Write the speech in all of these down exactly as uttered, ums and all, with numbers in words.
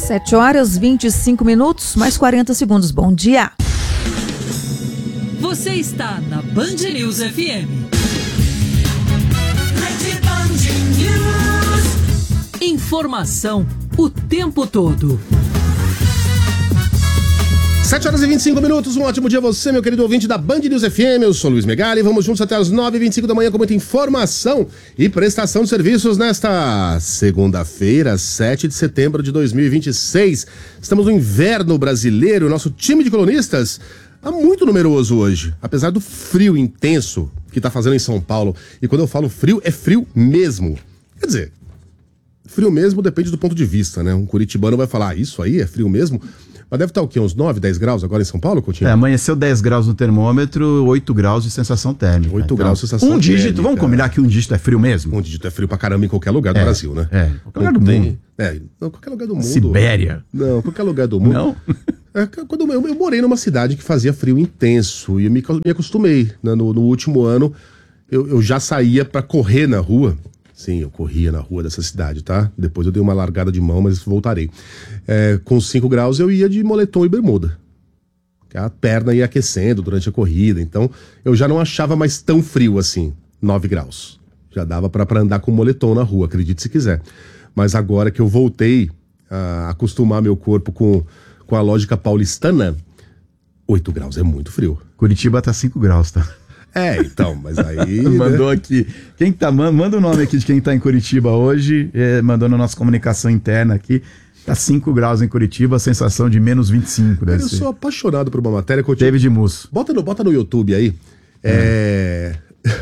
sete horas e vinte e cinco minutos, mais quarenta segundos. Bom dia. Você está na Band News F M. Informação o tempo todo. sete horas e vinte e cinco minutos, um ótimo dia a você, meu querido ouvinte da Band News F M. Eu sou Luiz Megali, vamos juntos até as nove e vinte e cinco da manhã com muita informação e prestação de serviços nesta segunda-feira, sete de setembro de dois mil e vinte e seis. Estamos no inverno brasileiro, nosso time de colunistas está muito numeroso hoje, apesar do frio intenso que está fazendo em São Paulo. E quando eu falo frio, é frio mesmo. Quer dizer, frio mesmo depende do ponto de vista, né? Um curitibano vai falar, ah, isso aí é frio mesmo? Mas deve estar o quê? Uns nove, dez graus agora em São Paulo, Coutinho? É, amanheceu dez graus no termômetro, oito graus de sensação térmica. oito então, graus de sensação um térmica. Um dígito, vamos combinar que um dígito é frio mesmo? Um dígito é frio pra caramba em qualquer lugar do é, Brasil, né? É, qualquer lugar do tem, mundo. É, não, qualquer lugar do mundo. Sibéria. Não, qualquer lugar do mundo. Não? É, quando eu, eu morei numa cidade que fazia frio intenso e eu me, me acostumei. Né? No, no último ano, eu, eu já saía pra correr na rua. Sim, eu corria na rua dessa cidade, tá? Depois eu dei uma largada de mão, mas voltarei. É, com cinco graus eu ia de moletom e bermuda. A perna ia aquecendo durante a corrida, então eu já não achava mais tão frio assim, nove graus. Já dava pra, pra andar com moletom na rua, acredite se quiser. Mas agora que eu voltei a acostumar meu corpo com, com a lógica paulistana, oito graus é muito frio. Curitiba tá cinco graus, tá? É, então, mas aí... Mandou né? aqui. Quem tá, manda o nome aqui de quem tá em Curitiba hoje, é, mandou na nossa comunicação interna aqui. Tá cinco graus em Curitiba, sensação de menos vinte e cinco. Eu ser. sou apaixonado por uma matéria que eu David Musso. Bota no, bota no YouTube aí. É...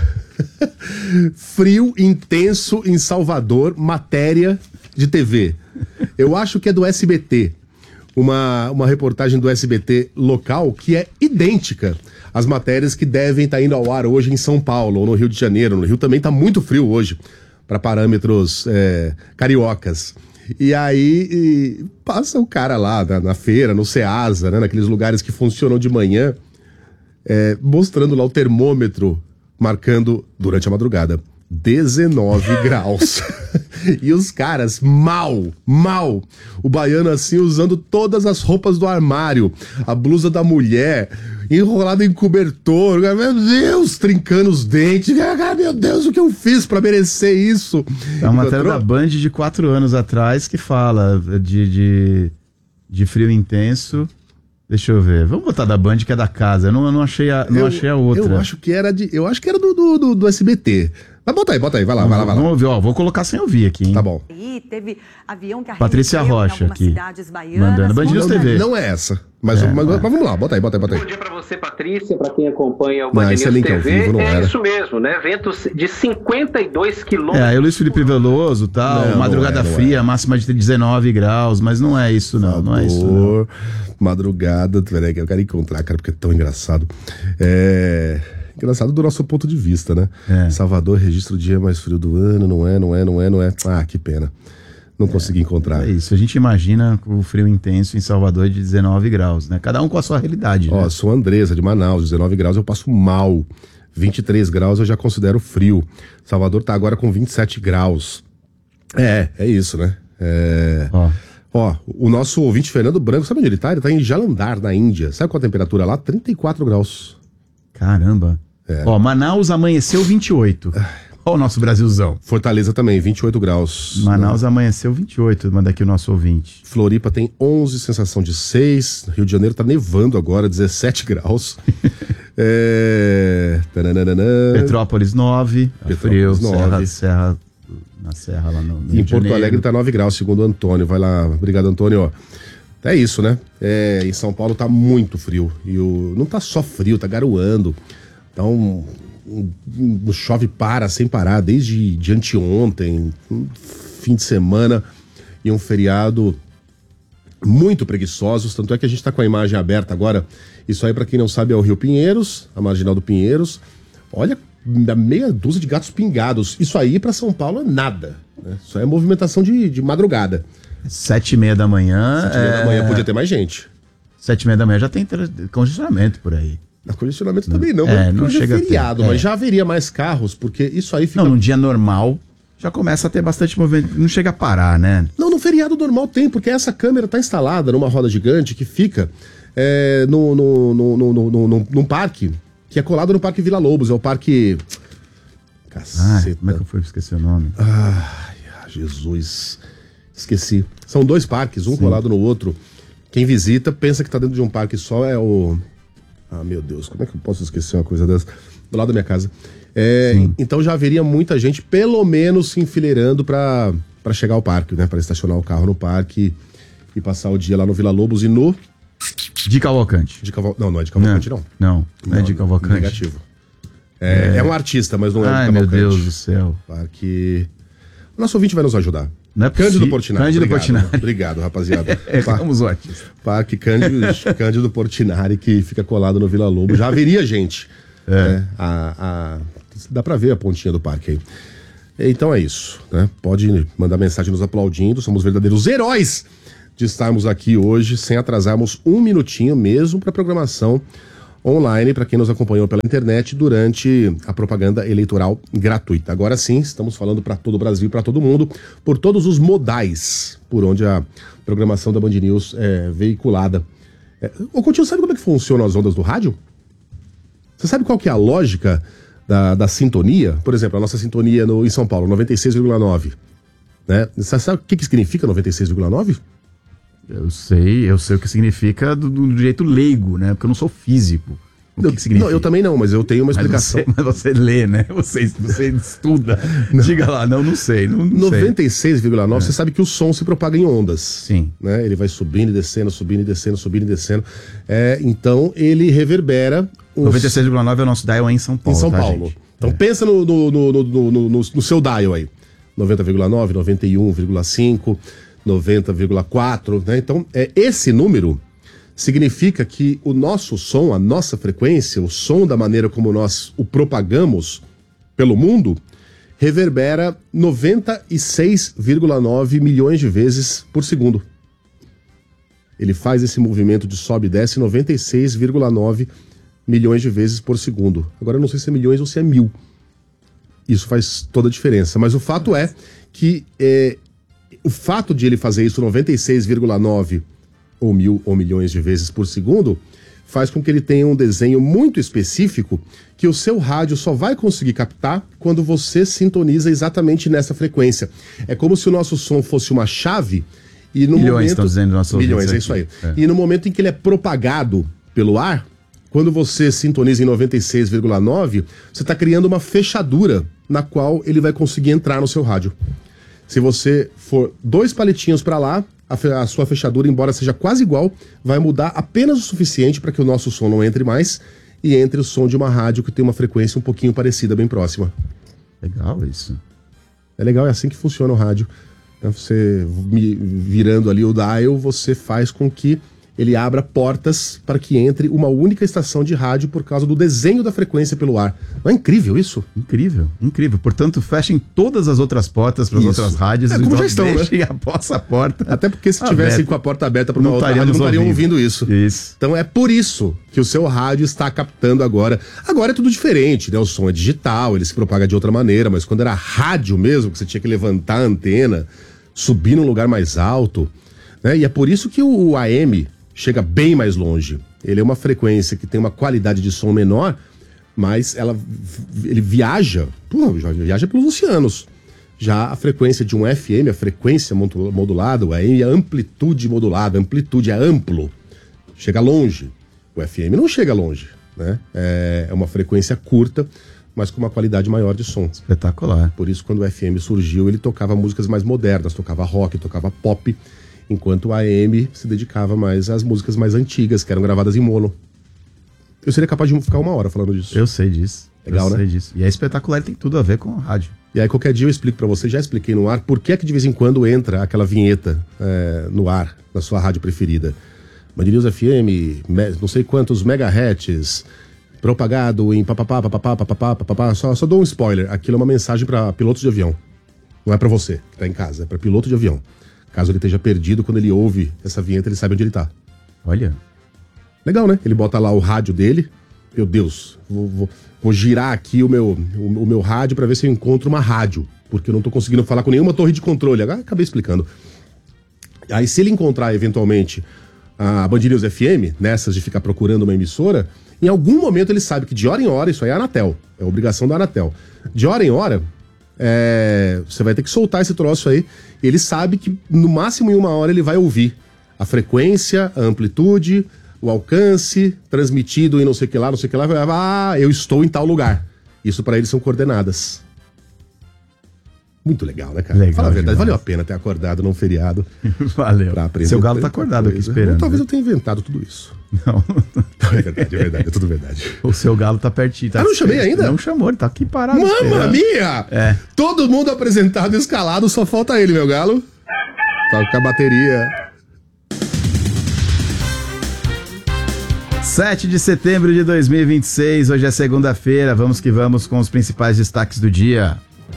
Frio intenso em Salvador, matéria de T V. Eu acho que é do S B T. Uma, uma reportagem do S B T local que é idêntica às matérias que devem estar indo ao ar hoje em São Paulo ou no Rio de Janeiro. No Rio também está muito frio hoje, para parâmetros é, cariocas. E aí e passa o cara lá na, na feira, no Ceasa, né, naqueles lugares que funcionam de manhã, é, mostrando lá o termômetro, marcando durante a madrugada dezenove graus. E os caras, mal, mal. O baiano assim, usando todas as roupas do armário, a blusa da mulher, enrolado em cobertor, meu Deus, trincando os dentes. Meu Deus, o que eu fiz pra merecer isso? É uma matéria da Band de quatro anos atrás que fala de, de, de frio intenso. Deixa eu ver. Vamos botar da Band, que é da casa. Eu não, eu não, achei, a, não eu, achei a outra. Eu acho que era, de, eu acho que era do, do, do, do S B T. Mas bota aí, bota aí, vai lá, vamos, vai lá, vai lá. Vamos ouvir, ó, vou colocar sem ouvir aqui, hein? Tá bom. E teve avião que Patrícia Rocha aqui, mandando. Band News T V. Não é essa, mas, É, mas, é. mas vamos lá, bota aí, bota aí, bota aí. Bom dia para você, Patrícia, para quem acompanha o Band Não, esse é News link ao T V. vivo, não é era. isso mesmo, né? Ventos de cinquenta e dois quilômetros. É, aí o Luiz Felipe Veloso e tal, Não, madrugada não é, não fria, é. máxima de dezenove graus, mas não é isso não, não é isso não. Amor, madrugada, peraí que eu quero encontrar, cara, porque é tão engraçado. É... Engraçado do nosso ponto de vista, né? É. Salvador registra o dia mais frio do ano, não é, não é, não é, não é. Ah, que pena. Não é, consegui encontrar. É isso, a gente imagina o frio intenso em Salvador de dezenove graus, né? Cada um com a sua realidade, Ó, né? sou Andresa, de Manaus, dezenove graus eu passo mal. vinte e três graus eu já considero frio. Salvador tá agora com vinte e sete graus. É, é isso, né? É... Ó. Ó, o nosso ouvinte Fernando Branco, sabe onde ele tá? Ele tá em Jalandhar, na Índia. Sabe qual a temperatura lá? trinta e quatro graus. Caramba. É. Ó, Manaus amanheceu vinte e oito. Ó o nosso Brasilzão. Fortaleza também, vinte e oito graus. Manaus amanheceu vinte e oito, manda aqui o nosso ouvinte. Floripa tem onze, sensação de seis. Rio de Janeiro tá nevando agora, dezessete graus. é... Tananana. Petrópolis nove, Petrópolis, frio, nove. Serra, Serra, na Serra lá no, no E Rio em de Porto Janeiro. Alegre tá nove graus, segundo o Antônio. Vai lá, obrigado, Antônio. É isso, né? É, em São Paulo tá muito frio. E o... não tá só frio, tá garoando. Então, um, um, chove para sem parar, desde de anteontem, um fim de semana e um feriado muito preguiçosos. Tanto é que a gente tá com a imagem aberta agora. Isso aí, para quem não sabe, é o Rio Pinheiros, a Marginal do Pinheiros. Olha, meia dúzia de gatos pingados. Isso aí para São Paulo é nada, né? Isso aí é movimentação de, de madrugada. Sete e meia da manhã. Sete e meia é... da manhã podia ter mais gente. Sete e meia da manhã já tem tra- congestionamento por aí. A condicionamento também não, É, mas não hoje é chega a ter, feriado, é. mas já haveria mais carros, porque isso aí fica... Não, num dia normal, já começa a ter bastante movimento. Não chega a parar, né? Não, no feriado normal tem, porque essa câmera tá instalada numa roda gigante que fica é, no, no, no, no, no, no, num parque, que é colado no Parque Vila Lobos. É o parque... Caceta. Ai, como é que eu fui esquecer o nome? Ai, Jesus... Esqueci. São dois parques, um Sim. colado no outro. Quem visita pensa que tá dentro de um parque só, é o... Ah, meu Deus, como é que eu posso esquecer uma coisa dessa? Do lado da minha casa. É, então já haveria muita gente, pelo menos, se enfileirando pra, pra chegar ao parque, né? Pra estacionar o carro no parque e passar o dia lá no Vila Lobos e no... De Cavalcante. De Caval... Não, não é de Cavalcante, não. Não, não, não é de Cavalcante. Negativo. É, é... é um artista, mas não é Ai, de Cavalcante. Ai, meu Deus do céu. Parque... O nosso ouvinte vai nos ajudar. Não é Cândido Portinari. Cândido Obrigado, Portinari. Obrigado, rapaziada. É, vamos ótimo. Parque Cândido, Cândido Portinari, que fica colado no Vila Lobo. Já haveria gente. É. Né? A, a, dá pra ver a pontinha do parque aí. Então é isso. Né? Pode mandar mensagem nos aplaudindo. Somos verdadeiros heróis de estarmos aqui hoje, sem atrasarmos um minutinho mesmo para programação online, para quem nos acompanhou pela internet durante a propaganda eleitoral gratuita. Agora sim, estamos falando para todo o Brasil, para todo mundo, por todos os modais por onde a programação da Band News é veiculada. É, ô, Coutinho, sabe como é que funcionam as ondas do rádio? Você sabe qual que é a lógica da, da sintonia? Por exemplo, a nossa sintonia no, em São Paulo, noventa e seis vírgula nove. Né? Você sabe o que, que significa noventa e seis vírgula nove? Eu sei, eu sei o que significa do, do jeito leigo, né? Porque eu não sou físico. O eu, que, que significa? Não, eu também não, mas eu tenho uma explicação. Mas você, mas você lê, né? Você, você estuda. Não. Diga lá, não, não sei. Não, não noventa e seis vírgula nove, é. Você sabe que o som se propaga em ondas. Sim. Né? Ele vai subindo e descendo, subindo e descendo, subindo e descendo. É, então ele reverbera. Os... noventa e seis vírgula nove é o nosso dial em São Paulo. Em São tá, Paulo. Gente? Então é. pensa no, no, no, no, no, no, no seu dial aí. noventa vírgula nove, noventa e um vírgula cinco, noventa vírgula quatro, né? Então, é, esse número significa que o nosso som, a nossa frequência, o som da maneira como nós o propagamos pelo mundo, reverbera noventa e seis vírgula nove milhões de vezes por segundo. Ele faz esse movimento de sobe e desce noventa e seis vírgula nove milhões de vezes por segundo. Agora eu não sei se é milhões ou se é mil. Isso faz toda a diferença. Mas o fato é que é, o fato de ele fazer isso noventa e seis vírgula nove ou mil ou milhões de vezes por segundo faz com que ele tenha um desenho muito específico que o seu rádio só vai conseguir captar quando você sintoniza exatamente nessa frequência. É como se o nosso som fosse uma chave e no milhões momento... estão dizendo nossos Milhões, é isso aí. É. E no momento em que ele é propagado pelo ar, quando você sintoniza em noventa e seis vírgula nove, você está criando uma fechadura na qual ele vai conseguir entrar no seu rádio. Se você for dois palitinhos para lá, a, fe- a sua fechadura, embora seja quase igual, vai mudar apenas o suficiente para que o nosso som não entre mais e entre o som de uma rádio que tem uma frequência um pouquinho parecida, bem próxima. Legal isso. É legal, é assim que funciona o rádio. Você virando ali o dial, você faz com que ele abra portas para que entre uma única estação de rádio por causa do desenho da frequência pelo ar. Não é incrível isso? Incrível, incrível. Portanto, fechem todas as outras portas para as outras rádios. É, como já estão, deixem né? a vossa porta. Até porque se tivessem com a porta aberta para uma não outra rádio, não estariam ouvindo isso. Isso. Então é por isso que o seu rádio está captando agora. Agora é tudo diferente, né? O som é digital, ele se propaga de outra maneira, mas quando era rádio mesmo, que você tinha que levantar a antena, subir num lugar mais alto, né? E é por isso que o A M chega bem mais longe. Ele é uma frequência que tem uma qualidade de som menor, mas ela, ele viaja, pô, já viaja pelos oceanos. Já a frequência de um F M, a frequência modulada, o A M é amplitude modulada, amplitude é amplo, chega longe. O F M não chega longe, né? É uma frequência curta, mas com uma qualidade maior de som. Espetacular. Por isso, quando o F M surgiu, ele tocava músicas mais modernas, tocava rock, tocava pop, enquanto o A M se dedicava mais às músicas mais antigas, que eram gravadas em mono. Eu seria capaz de ficar uma hora falando disso. Eu sei disso. Legal, eu né? sei disso. E é espetacular, tem tudo a ver com o rádio. E aí qualquer dia eu explico pra você, já expliquei no ar, por que é que de vez em quando entra aquela vinheta é, no ar, na sua rádio preferida. Band News F M, me, não sei quantos megahertz, propagado em papapá, papapá, papapá, papapá. Só, só dou um spoiler, aquilo é uma mensagem pra pilotos de avião. Não é pra você, que tá em casa, é pra piloto de avião. Caso ele esteja perdido, quando ele ouve essa vinheta, ele sabe onde ele tá. Olha. Legal, né? Ele bota lá o rádio dele. Meu Deus, vou, vou, vou girar aqui o meu, o, o meu rádio pra ver se eu encontro uma rádio. porque eu não tô conseguindo falar com nenhuma torre de controle. Agora acabei explicando. Aí se ele encontrar eventualmente a Band News F M, nessas de ficar procurando uma emissora, em algum momento ele sabe que de hora em hora, isso aí é a Anatel, é obrigação da Anatel. De hora em hora, é, você vai ter que soltar esse troço aí. Ele sabe que no máximo em uma hora ele vai ouvir a frequência, a amplitude, o alcance, transmitido em não sei o que lá, não sei o que lá. Ah, eu estou em tal lugar. Isso pra eles são coordenadas. Muito legal, né, cara? Legal, Fala a verdade, demais. valeu a pena ter acordado num feriado. Valeu. Pra aprender. Seu galo tá acordado aqui esperando. Ou talvez eu tenha inventado tudo isso. Não. É verdade, é verdade, é tudo verdade. O seu galo tá pertinho. Tá Ah, não chamei ainda? Não chamou, ele tá aqui parado. Mamma esperando. mia! É. Todo mundo apresentado e escalado, só falta ele, meu galo. Tá com a bateria. sete de setembro de dois mil e vinte e seis, hoje é segunda-feira, vamos que vamos com os principais destaques do dia.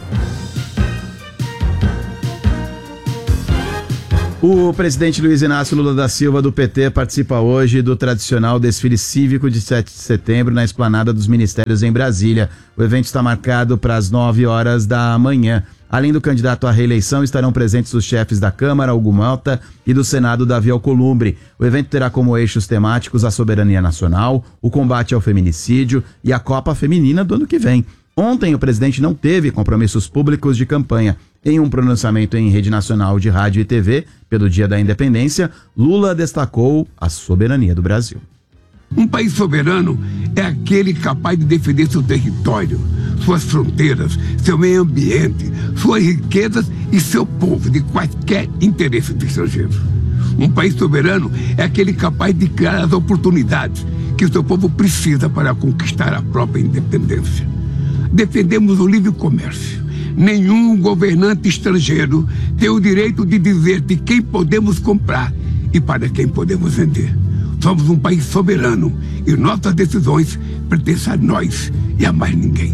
O presidente Luiz Inácio Lula da Silva, do P T, participa hoje do tradicional desfile cívico de sete de setembro na esplanada dos Ministérios em Brasília. O evento está marcado para as nove horas da manhã. Além do candidato à reeleição, estarão presentes os chefes da Câmara, Hugo Malta, e do Senado, Davi Alcolumbre. O evento terá como eixos temáticos a soberania nacional, o combate ao feminicídio e a Copa Feminina do ano que vem. Ontem, o presidente não teve compromissos públicos de campanha. Em um pronunciamento em rede nacional de rádio e T V, pelo Dia da Independência, Lula destacou a soberania do Brasil. Um país soberano é aquele capaz de defender seu território, suas fronteiras, seu meio ambiente, suas riquezas e seu povo de quaisquer interesses estrangeiros. Um país soberano é aquele capaz de criar as oportunidades que o seu povo precisa para conquistar a própria independência. Defendemos o livre comércio. Nenhum governante estrangeiro tem o direito de dizer de quem podemos comprar e para quem podemos vender. Somos um país soberano e nossas decisões pertencem a nós e a mais ninguém.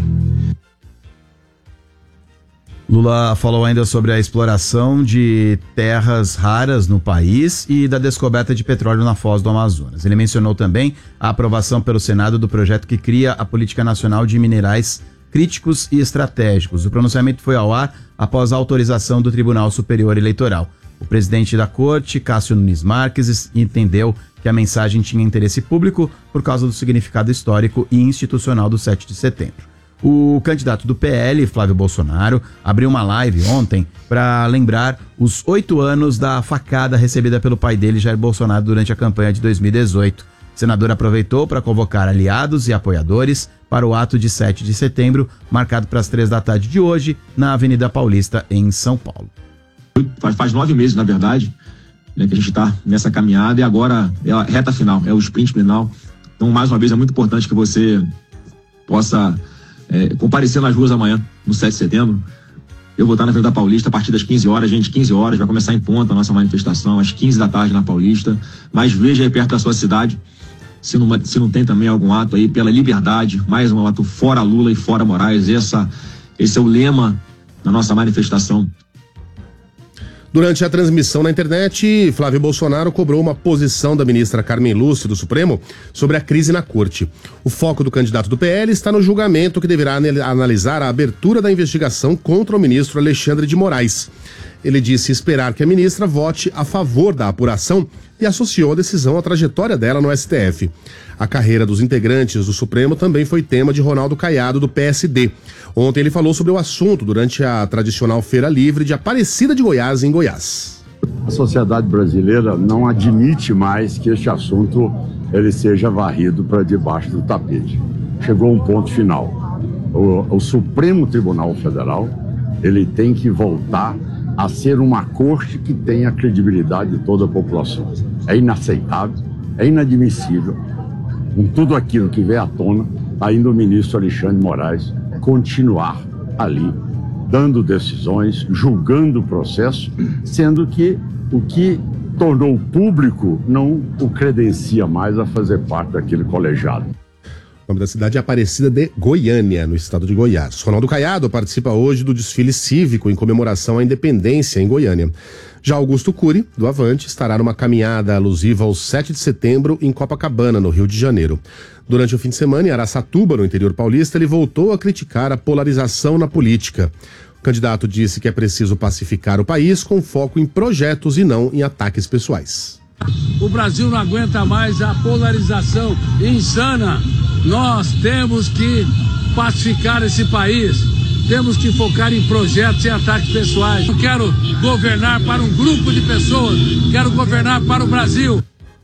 Lula falou ainda sobre a exploração de terras raras no país e da descoberta de petróleo na Foz do Amazonas. Ele mencionou também a aprovação pelo Senado do projeto que cria a Política Nacional de Minerais Críticos e Estratégicos. O pronunciamento foi ao ar após a autorização do Tribunal Superior Eleitoral. O presidente da Corte, Cássio Nunes Marques, entendeu que a mensagem tinha interesse público por causa do significado histórico e institucional do sete de setembro. O candidato do P L, Flávio Bolsonaro, abriu uma live ontem para lembrar os oito anos da facada recebida pelo pai dele, Jair Bolsonaro, durante a campanha de dois mil e dezoito. O senador aproveitou para convocar aliados e apoiadores para o ato de sete de setembro, marcado para as três da tarde de hoje, na Avenida Paulista, em São Paulo. Faz, faz nove meses, na verdade, né, que a gente está nessa caminhada e agora é a reta final, é o sprint final. Então, mais uma vez, é muito importante que você possa é, comparecer nas ruas amanhã, no sete de setembro. Eu vou estar na Avenida Paulista a partir das quinze horas, gente, quinze horas, vai começar em ponta a nossa manifestação, às quinze da tarde na Paulista. Mas veja aí perto da sua cidade, se não, se não tem também algum ato aí pela liberdade, mais um ato fora Lula e fora Moraes. Essa, esse é o lema da nossa manifestação. Durante a transmissão na internet, Flávio Bolsonaro cobrou uma posição da ministra Carmen Lúcia do Supremo sobre a crise na corte. O foco do candidato do P L está no julgamento que deverá analisar a abertura da investigação contra o ministro Alexandre de Moraes. Ele disse esperar que a ministra vote a favor da apuração e associou a decisão à trajetória dela no S T F. A carreira dos integrantes do Supremo também foi tema de Ronaldo Caiado, do P S D. Ontem ele falou sobre o assunto durante a tradicional Feira Livre de Aparecida de Goiás, em Goiás. A sociedade brasileira não admite mais que este assunto ele seja varrido para debaixo do tapete. Chegou um ponto final. O, o Supremo Tribunal Federal ele tem que voltar a ser uma corte que tenha a credibilidade de toda a população. É inaceitável, é inadmissível, com tudo aquilo que veio à tona, ainda o ministro Alexandre de Moraes continuar ali, dando decisões, julgando o processo, sendo que o que tornou público não o credencia mais a fazer parte daquele colegiado. O nome da cidade é Aparecida de Goiânia, no estado de Goiás. Ronaldo Caiado participa hoje do desfile cívico em comemoração à independência em Goiânia. Já Augusto Cury, do Avante, estará numa caminhada alusiva ao sete de setembro em Copacabana, no Rio de Janeiro. Durante o fim de semana, em Araçatuba, no interior paulista, ele voltou a criticar a polarização na política. O candidato disse que é preciso pacificar o país com foco em projetos e não em ataques pessoais. O Brasil não aguenta mais a polarização insana. Nós temos que pacificar esse país. Temos que focar em projetos e ataques pessoais. Não quero governar para um grupo de pessoas, quero governar para o Brasil.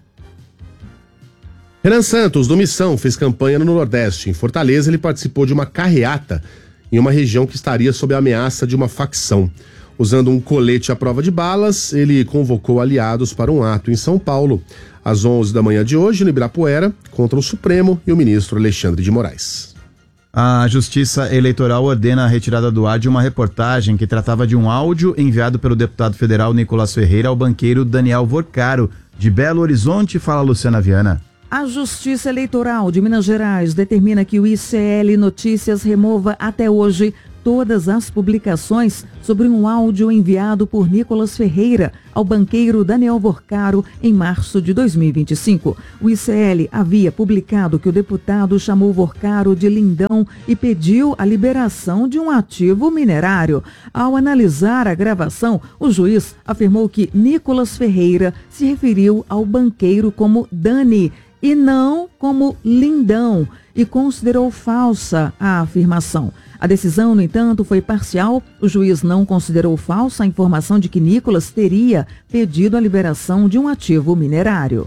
Renan Santos, do Missão, fez campanha no Nordeste. Em Fortaleza, ele participou de uma carreata em uma região que estaria sob a ameaça de uma facção. Usando um colete à prova de balas, ele convocou aliados para um ato em São Paulo, às onze da manhã de hoje, no Ibirapuera, contra o Supremo e o ministro Alexandre de Moraes. A Justiça Eleitoral ordena a retirada do ar de uma reportagem que tratava de um áudio enviado pelo deputado federal Nicolas Ferreira ao banqueiro Daniel Vorcaro, de Belo Horizonte. Fala, Luciana Viana. A Justiça Eleitoral de Minas Gerais determina que o I C L Notícias remova até hoje todas as publicações sobre um áudio enviado por Nicolas Ferreira ao banqueiro Daniel Vorcaro em março de dois mil e vinte e cinco. O I C L havia publicado que o deputado chamou Vorcaro de lindão e pediu a liberação de um ativo minerário. Ao analisar a gravação, o juiz afirmou que Nicolas Ferreira se referiu ao banqueiro como Dani e não como lindão, e considerou falsa a afirmação. A decisão, no entanto, foi parcial. O juiz não considerou falsa a informação de que Nicolas teria pedido a liberação de um ativo minerário.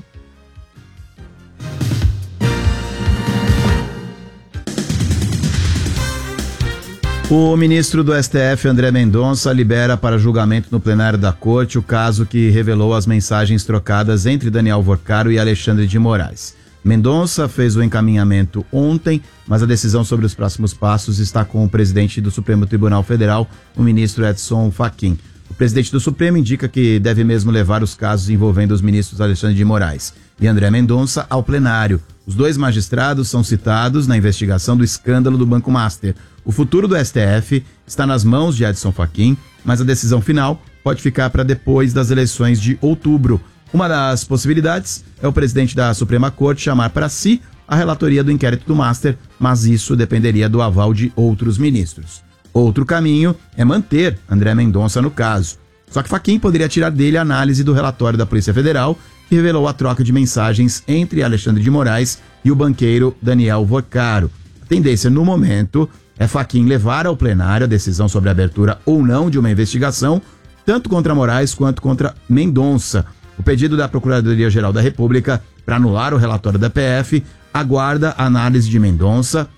O ministro do S T F, André Mendonça, libera para julgamento no plenário da Corte o caso que revelou as mensagens trocadas entre Daniel Vorcaro e Alexandre de Moraes. Mendonça fez o encaminhamento ontem, mas a decisão sobre os próximos passos está com o presidente do Supremo Tribunal Federal, o ministro Edson Fachin. O presidente do Supremo indica que deve mesmo levar os casos envolvendo os ministros Alexandre de Moraes e André Mendonça ao plenário. Os dois magistrados são citados na investigação do escândalo do Banco Master. O futuro do S T F está nas mãos de Edson Fachin, mas a decisão final pode ficar para depois das eleições de outubro. Uma das possibilidades é o presidente da Suprema Corte chamar para si a relatoria do inquérito do Master, mas isso dependeria do aval de outros ministros. Outro caminho é manter André Mendonça no caso. Só que Fachin poderia tirar dele a análise do relatório da Polícia Federal, que revelou a troca de mensagens entre Alexandre de Moraes e o banqueiro Daniel Vorcaro. A tendência no momento é Fachin levar ao plenário a decisão sobre a abertura ou não de uma investigação, tanto contra Moraes quanto contra Mendonça. O pedido da Procuradoria-Geral da República para anular o relatório da P F aguarda a análise de Mendonça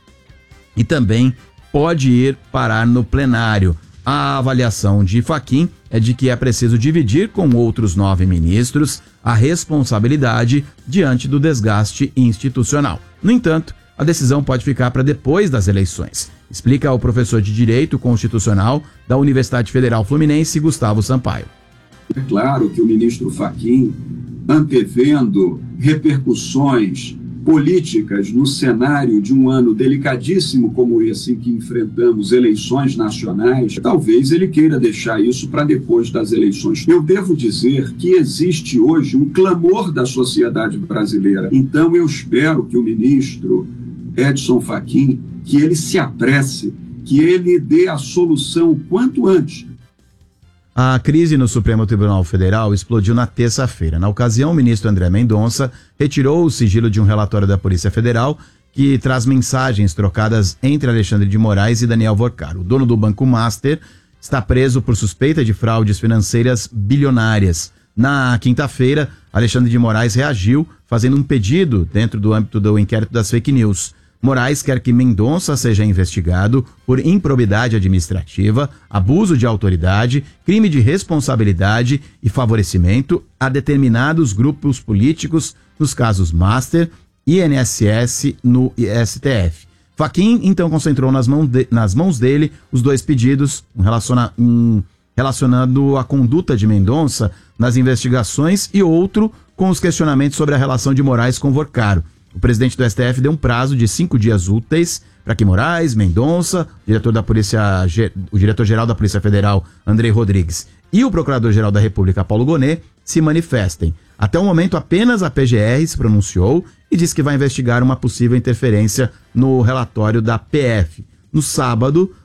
e também pode ir parar no plenário. A avaliação de Fachin é de que é preciso dividir com outros nove ministros a responsabilidade diante do desgaste institucional. No entanto, a decisão pode ficar para depois das eleições, explica o professor de Direito Constitucional da Universidade Federal Fluminense, Gustavo Sampaio. É claro que o ministro Fachin, antevendo repercussões políticas no cenário de um ano delicadíssimo como esse em que enfrentamos eleições nacionais, talvez ele queira deixar isso para depois das eleições. Eu devo dizer que existe hoje um clamor da sociedade brasileira. Então eu espero que o ministro Edson Fachin, que ele se apresse, que ele dê a solução o quanto antes. A crise no Supremo Tribunal Federal explodiu na terça-feira. Na ocasião, o ministro André Mendonça retirou o sigilo de um relatório da Polícia Federal que traz mensagens trocadas entre Alexandre de Moraes e Daniel Vorcaro. O dono do Banco Master está preso por suspeita de fraudes financeiras bilionárias. Na quinta-feira, Alexandre de Moraes reagiu, fazendo um pedido dentro do âmbito do inquérito das fake news. Moraes quer que Mendonça seja investigado por improbidade administrativa, abuso de autoridade, crime de responsabilidade e favorecimento a determinados grupos políticos nos casos Master, I N S S no S T F. Fachin então concentrou nas mãos, de, nas mãos dele os dois pedidos um relaciona, um, relacionando a conduta de Mendonça nas investigações e outro com os questionamentos sobre a relação de Moraes com Vorcaro. O presidente do S T F deu um prazo de cinco dias úteis para que Moraes, Mendonça, diretor da Polícia, o diretor-geral da Polícia Federal, Andrei Rodrigues, e o procurador-geral da República, Paulo Gonet, se manifestem. Até o momento, apenas a P G R se pronunciou e disse que vai investigar uma possível interferência no relatório da P F. No sábado,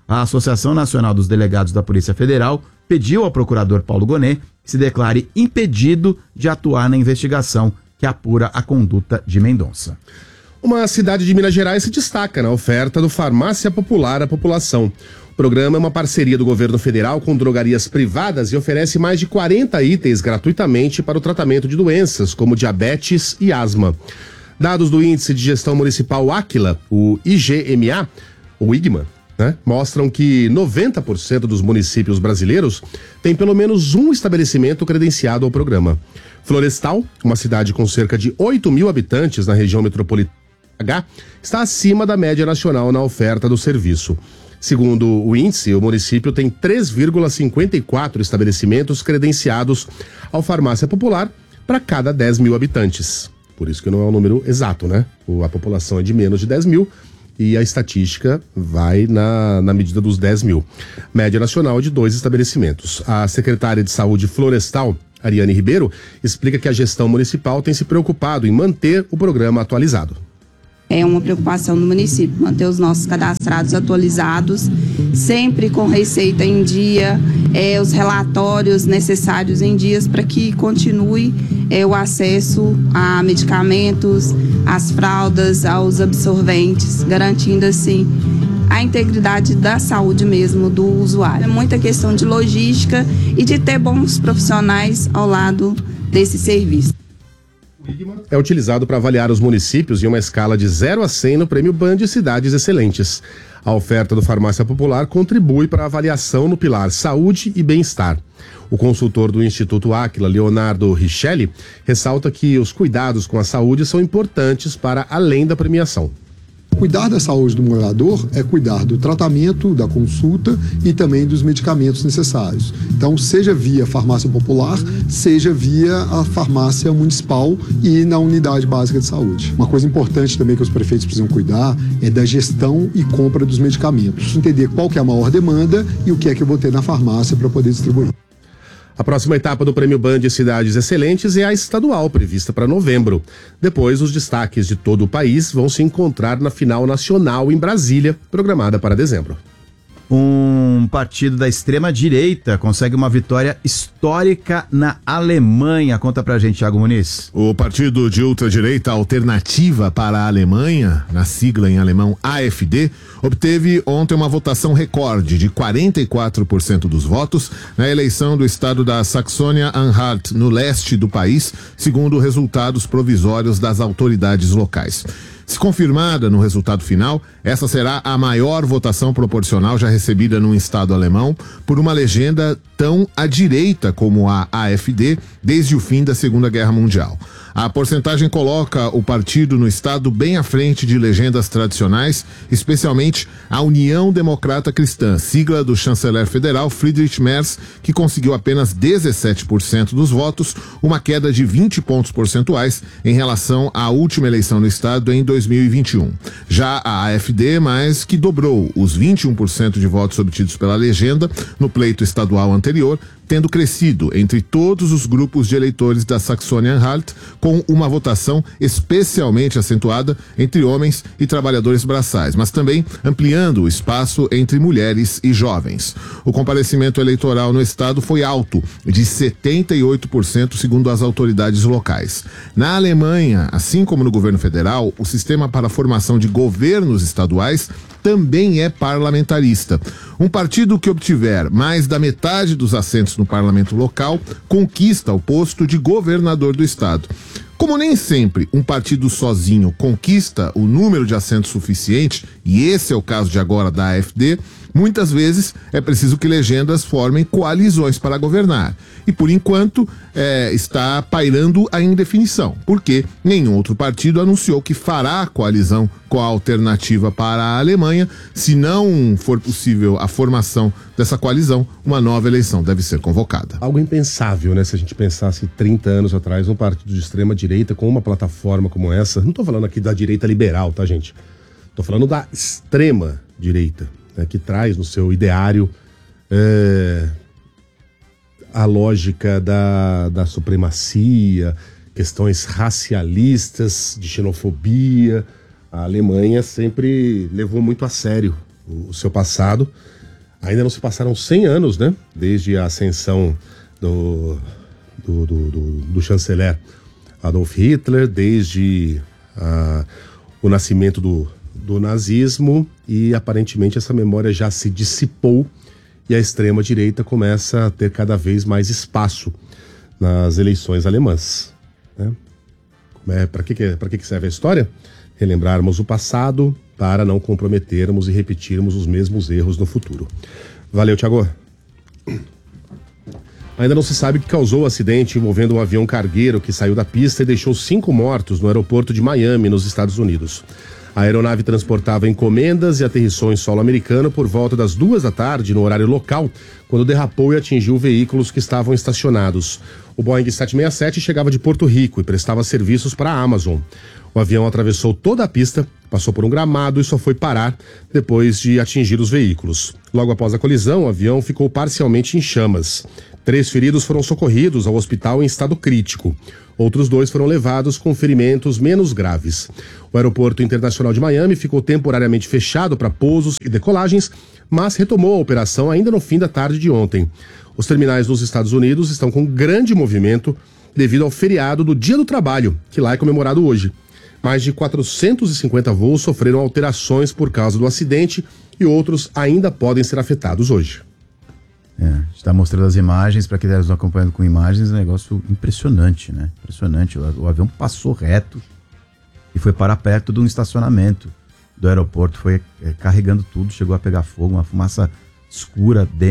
A Associação Nacional dos Delegados da Polícia Federal pediu ao procurador Paulo Gonet que se declare impedido de atuar na investigação que apura a conduta de Mendonça. Uma cidade de Minas Gerais se destaca na oferta do Farmácia Popular à população. O programa é uma parceria do governo federal com drogarias privadas e oferece mais de quarenta itens gratuitamente para o tratamento de doenças como diabetes e asma. Dados do Índice de Gestão Municipal Áquila, o I G M A, o I G M A, né, mostram que noventa por cento dos municípios brasileiros têm pelo menos um estabelecimento credenciado ao programa. Florestal, uma cidade com cerca de oito mil habitantes na região metropolitana H, está acima da média nacional na oferta do serviço. Segundo o índice, o município tem três vírgula cinquenta e quatro estabelecimentos credenciados ao Farmácia Popular para cada dez mil habitantes. Por isso que não é um número exato, né? A população é de menos de dez mil e a estatística vai na, na medida dos dez mil. Média nacional de dois estabelecimentos. A secretária de Saúde Florestal, Ariane Ribeiro, explica que a gestão municipal tem se preocupado em manter o programa atualizado. É uma preocupação do município, manter os nossos cadastrados atualizados, sempre com receita em dia, é, os relatórios necessários em dias para que continue é, o acesso a medicamentos, às fraldas, aos absorventes, garantindo assim a integridade da saúde mesmo do usuário. É muita questão de logística e de ter bons profissionais ao lado desse serviço. É utilizado para avaliar os municípios em uma escala de zero a cem no Prêmio Band Cidades Excelentes. A oferta do Farmácia Popular contribui para a avaliação no pilar Saúde e Bem-Estar. O consultor do Instituto Áquila, Leonardo Richelli, ressalta que os cuidados com a saúde são importantes para além da premiação. Cuidar da saúde do morador é cuidar do tratamento, da consulta e também dos medicamentos necessários. Então, seja via farmácia popular, seja via a farmácia municipal e na unidade básica de saúde. Uma coisa importante também que os prefeitos precisam cuidar é da gestão e compra dos medicamentos. Entender qual que é a maior demanda e o que é que eu vou ter na farmácia para poder distribuir. A próxima etapa do Prêmio Band Cidades Excelentes é a estadual, prevista para novembro. Depois, os destaques de todo o país vão se encontrar na final nacional em Brasília, programada para dezembro. Um partido da extrema-direita consegue uma vitória histórica na Alemanha. Conta pra gente, Thiago Muniz. O partido de ultradireita Alternativa para a Alemanha, na sigla em alemão A F D, obteve ontem uma votação recorde de quarenta e quatro por cento dos votos na eleição do estado da Saxônia-Anhalt, no leste do país, segundo resultados provisórios das autoridades locais. Se confirmada no resultado final, essa será a maior votação proporcional já recebida num estado alemão por uma legenda tão à direita como a A F D desde o fim da Segunda Guerra Mundial. A porcentagem coloca o partido no estado bem à frente de legendas tradicionais, especialmente a União Democrata Cristã, sigla do chanceler federal Friedrich Merz, que conseguiu apenas dezessete por cento dos votos, uma queda de vinte pontos percentuais em relação à última eleição no estado em dois mil e vinte e um. Já a A F D, mais que dobrou os vinte e um por cento de votos obtidos pela legenda no pleito estadual anterior, tendo crescido entre todos os grupos de eleitores da Saxônia-Anhalt, com uma votação especialmente acentuada entre homens e trabalhadores braçais, mas também ampliando o espaço entre mulheres e jovens. O comparecimento eleitoral no estado foi alto, de setenta e oito por cento, segundo as autoridades locais. Na Alemanha, assim como no governo federal, o sistema para a formação de governos estaduais também é parlamentarista. Um partido que obtiver mais da metade dos assentos no parlamento local conquista o posto de governador do estado. Como nem sempre um partido sozinho conquista o número de assentos suficiente, e esse é o caso de agora da A F D, muitas vezes é preciso que legendas formem coalizões para governar. E por enquanto é, está pairando a indefinição, porque nenhum outro partido anunciou que fará coalizão com a Alternativa para a Alemanha. Se não for possível a formação dessa coalizão, uma nova eleição deve ser convocada. Algo impensável, né? Se a gente pensasse trinta anos atrás, um partido de extrema direita com uma plataforma como essa. Não estou falando aqui da direita liberal, tá, gente? Estou falando da extrema direita, né, que traz no seu ideário é, a lógica da, da supremacia, questões racialistas, de xenofobia. A Alemanha sempre levou muito a sério o, o seu passado Ainda não se passaram cem anos, né? Desde a ascensão do, do, do, do, do chanceler Adolf Hitler, desde a, o nascimento do, do nazismo, e aparentemente essa memória já se dissipou e a extrema-direita começa a ter cada vez mais espaço nas eleições alemãs. Né? É, para que, que, que, que serve a história? Relembrarmos o passado para não comprometermos e repetirmos os mesmos erros no futuro. Valeu, Thiago. Ainda não se sabe o que causou o acidente envolvendo um avião cargueiro que saiu da pista e deixou cinco mortos no aeroporto de Miami, nos Estados Unidos. A aeronave transportava encomendas e aterrissou em solo americano por volta das duas da tarde, no horário local, quando derrapou e atingiu veículos que estavam estacionados. O Boeing sete seis sete chegava de Porto Rico e prestava serviços para a Amazon. O avião atravessou toda a pista, passou por um gramado e só foi parar depois de atingir os veículos. Logo após a colisão, o avião ficou parcialmente em chamas. Três feridos foram socorridos ao hospital em estado crítico. Outros dois foram levados com ferimentos menos graves. O Aeroporto Internacional de Miami ficou temporariamente fechado para pousos e decolagens, mas retomou a operação ainda no fim da tarde de ontem. Os terminais nos Estados Unidos estão com grande movimento devido ao feriado do Dia do Trabalho, que lá é comemorado hoje. Mais de quatrocentos e cinquenta voos sofreram alterações por causa do acidente e outros ainda podem ser afetados hoje. É, a gente está mostrando as imagens, para quem está nos acompanhando com imagens, é um negócio impressionante, né? Impressionante. O, o avião passou reto e foi parar perto de um estacionamento do aeroporto, foi é, carregando tudo, chegou a pegar fogo, uma fumaça escura dentro.